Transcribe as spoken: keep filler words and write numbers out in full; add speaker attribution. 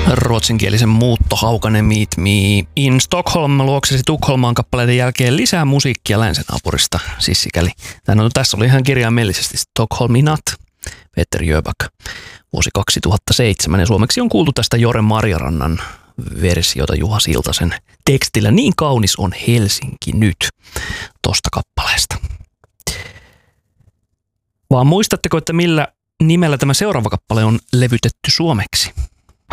Speaker 1: ruotsinkielisen muutto Haukanen Meet Me in Stockholm luoksesi Tukholmaan kappaleiden jälkeen lisää musiikkia länsinaapurista, siis sikäli. No, tässä oli ihan kirjaimellisesti Stockholminat, Peter Jöback, vuosi kaksituhattaseitsemän, ja suomeksi on kuultu tästä Jore Marjarannan versiota Juha Siltasen tekstillä Niin kaunis on Helsinki nyt tosta kappaleesta. Vaan muistatteko, että millä nimellä tämä seuraava kappale on levytetty suomeksi?